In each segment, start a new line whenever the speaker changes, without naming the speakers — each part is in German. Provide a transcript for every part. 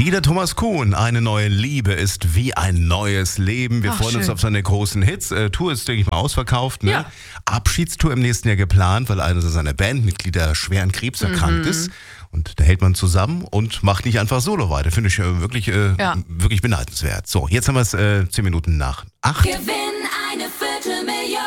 Dieter Thomas Kuhn, eine neue Liebe ist wie ein neues Leben. Wir freuen uns auf seine großen Hits. Tour ist, denke ich mal, ausverkauft. Ne?
Ja.
Abschiedstour im nächsten Jahr geplant, weil einer seiner Bandmitglieder schwer an Krebs erkrankt ist. Und da hält man zusammen und macht nicht einfach solo weiter. Finde ich wirklich beneidenswert. So, jetzt haben wir es 10 Minuten nach 8.
Gewinn eine Viertelmillion.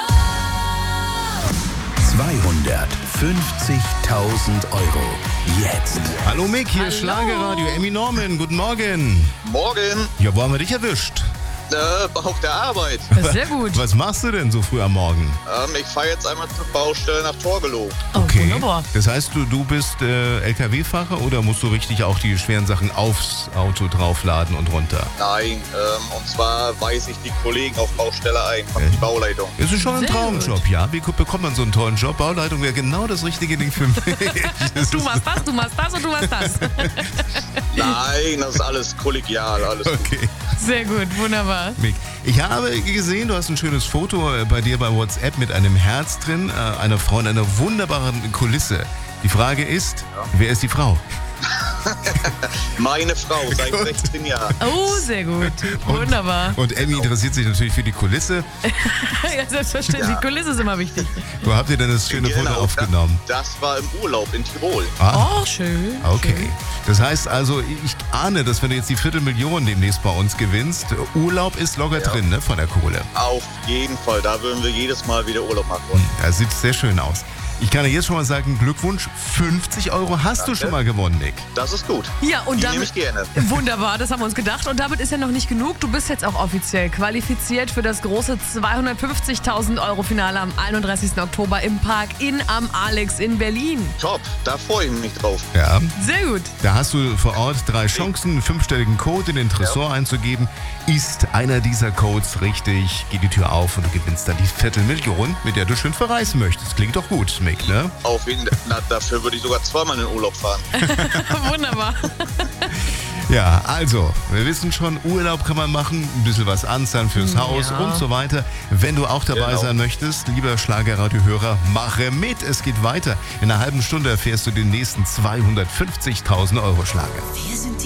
250.000 Euro. Jetzt.
Hallo Mick, hier ist
Hallo.
Schlagerradio. Emmy Norman, guten Morgen.
Morgen,
Ja, wo haben wir dich erwischt?
auf der Arbeit.
Sehr gut.
Was machst du denn so früh am Morgen?
Ich fahre jetzt einmal zur Baustelle nach Torgelow.
Oh, wunderbar.
Das heißt, du bist LKW-Fahrer oder musst du richtig auch die schweren Sachen aufs Auto draufladen und runter?
Nein, und zwar weise ich die Kollegen auf Baustelle ein, mache die Bauleitung.
Es ist schon ein
Sehr
Traumjob, ja. Wie bekommt man so einen tollen Job? Bauleitung wäre genau das richtige Ding für mich.
Du machst das und du machst das.
Nein, das ist alles kollegial, alles gut.
Okay,
Sehr gut, wunderbar.
Mick. Ich habe gesehen, du hast ein schönes Foto bei dir bei WhatsApp mit einem Herz drin, einer Frau in einer wunderbaren Kulisse. Die Frage ist, wer ist die Frau?
Meine Frau, seit 16 Jahren.
Oh, sehr gut. Wunderbar.
Und Emmy interessiert sich natürlich für die Kulisse.
Ja, selbstverständlich.
Ja.
Die Kulisse ist immer wichtig.
Wo habt ihr denn das schöne Foto aufgenommen?
Das war im Urlaub in Tirol.
Oh, schön.
Okay. Das heißt also, ich ahne, dass wenn du jetzt die Viertelmillion demnächst bei uns gewinnst, Urlaub ist locker drin, ne, von der Kohle.
Auf jeden Fall, da würden wir jedes Mal wieder Urlaub machen wollen.
Das sieht sehr schön aus. Ich kann dir jetzt schon mal sagen, Glückwunsch, 50 Euro hast du schon mal gewonnen, Nick.
Das ist gut.
Ja, und
Die nehme
damit
ich gerne.
wunderbar, das haben wir uns gedacht. Und damit ist ja noch nicht genug. Du bist jetzt auch offiziell qualifiziert für das große 250.000 Euro Finale am 31. Oktober im Park am Alex in Berlin.
Top, da freue ich mich drauf.
Ja,
Sehr gut.
da hast du vor Ort 3 Chancen, einen 5-stelligen Code in den Tresor einzugeben. Ist einer dieser Codes richtig, geht die Tür auf und du gewinnst dann die Viertelmillion, mit der du schön verreisen möchtest. Klingt doch gut, Mick, ne?
Auf jeden Fall, dafür würde ich sogar zweimal in den Urlaub fahren.
Wunderbar.
Ja, also, wir wissen schon, Urlaub kann man machen, ein bisschen was anzahlen fürs Haus
Ja.
und so weiter. Wenn du auch dabei
Genau.
sein möchtest, lieber Schlagerradio-Hörer, mache mit, es geht weiter. In einer halben Stunde erfährst du den nächsten 250.000 Euro Schlager.
Wir sind